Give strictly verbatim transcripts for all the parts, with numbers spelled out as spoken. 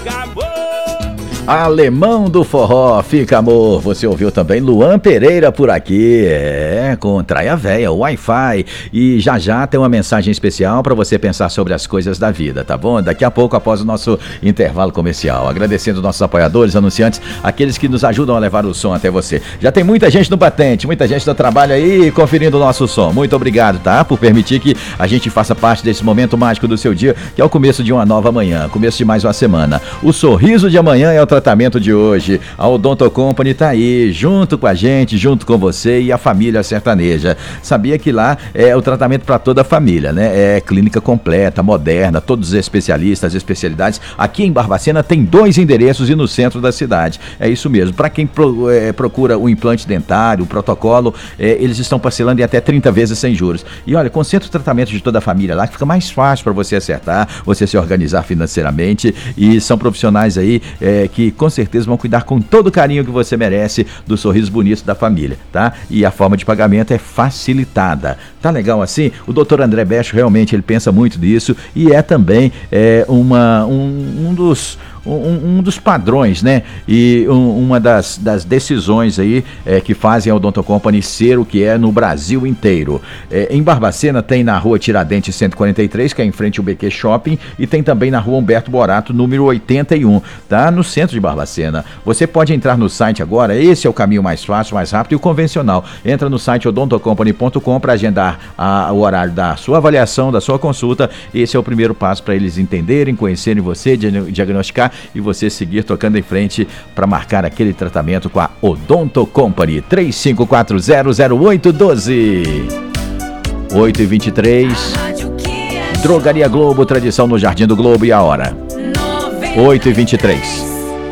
Alemão do Forró, fica amor. Você ouviu também Luan Pereira por aqui, é, com Traia Véia, Wi-Fi. E já já tem uma mensagem especial para você pensar sobre as coisas da vida, tá bom? Daqui a pouco, após o nosso intervalo comercial. Agradecendo nossos apoiadores, anunciantes, aqueles que nos ajudam a levar o som até você. Já tem muita gente no batente, muita gente no trabalho aí conferindo o nosso som. Muito obrigado, tá? Por permitir que a gente faça parte desse momento mágico do seu dia, que é o começo de uma nova manhã, começo de mais uma semana. O sorriso de amanhã é o tratamento de hoje. A Odonto Company tá aí, junto com a gente, junto com você e a família sertaneja. Sabia que lá é o tratamento para toda a família, né? É clínica completa, moderna, todos os especialistas, especialidades. Aqui em Barbacena tem dois endereços e no centro da cidade. É isso mesmo. Para quem pro, é, procura o implante dentário, o protocolo, é, eles estão parcelando em até trinta vezes sem juros. E olha, concentra o tratamento de toda a família lá, que fica mais fácil para você acertar, você se organizar financeiramente. E são profissionais aí é, que com certeza vão cuidar com todo o carinho que você merece do sorriso bonito da família, tá? E a forma de pagamento é facilitada. Tá legal assim? O doutor André Becho realmente ele pensa muito nisso e é também é, uma, um, um dos... Um, um dos padrões, né? E um, uma das, das decisões aí é, que fazem a Odonto Company ser o que é no Brasil inteiro. É, em Barbacena tem na rua Tiradentes cento e quarenta e três, que é em frente ao B Q Shopping, e tem também na rua Humberto Borato, número oitenta e um, tá? No centro de Barbacena. Você pode entrar no site agora, esse é o caminho mais fácil, mais rápido e o convencional. Entra no site odonto company ponto com para agendar a, o horário da sua avaliação, da sua consulta. Esse é o primeiro passo para eles entenderem, conhecerem você, diagnosticar e você seguir tocando em frente para marcar aquele tratamento com a Odonto Company. Três cinco quatro zero zero oito um dois. oito e vinte e três. Drogaria Globo, tradição no Jardim do Globo, e a hora oito e vinte e três.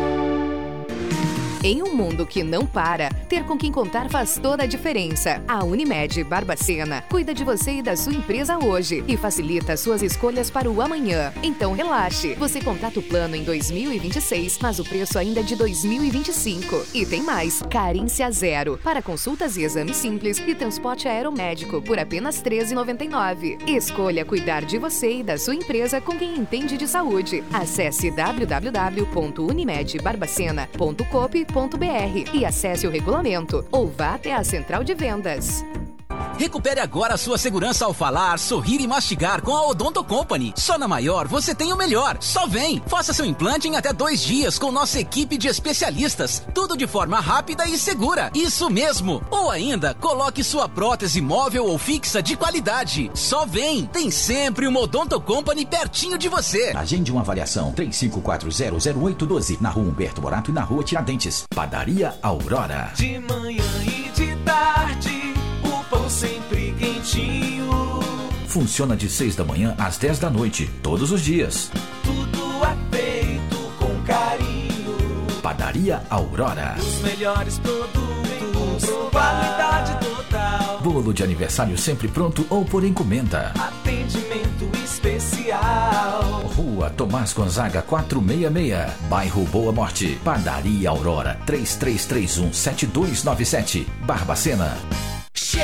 Em um mundo que não para, ter com quem contar faz toda a diferença. A Unimed Barbacena cuida de você e da sua empresa hoje e facilita suas escolhas para o amanhã. Então relaxe, você contrata o plano em dois mil e vinte e seis, mas o preço ainda é de dois mil e vinte e cinco. E tem mais, carência zero, para consultas e exames simples e transporte aeromédico por apenas treze reais e noventa e nove centavos. Escolha cuidar de você e da sua empresa com quem entende de saúde. Acesse w w w ponto unimed barbacena ponto coop ponto b r e acesse o regulamento ou vá até a central de vendas. Recupere agora a sua segurança ao falar, sorrir e mastigar com a Odonto Company. Só na Maior você tem o melhor. Só vem! Faça seu implante em até dois dias com nossa equipe de especialistas. Tudo de forma rápida e segura. Isso mesmo! Ou ainda, coloque sua prótese móvel ou fixa de qualidade. Só vem! Tem sempre uma Odonto Company pertinho de você. Agende uma avaliação. três cinco quatro zero zero oito um dois. Na rua Humberto Borato e na rua Tiradentes. Padaria Aurora. De manhã e de tarde, pão sempre quentinho. Funciona de seis da manhã às dez da noite, todos os dias. Tudo é feito com carinho. Padaria Aurora. Os melhores produtos, qualidade total. Bolo de aniversário sempre pronto ou por encomenda. Atendimento especial. Rua Tomás Gonzaga quatrocentos e sessenta e seis, bairro Boa Morte. Padaria Aurora, três três três um sete dois nove sete, Barbacena.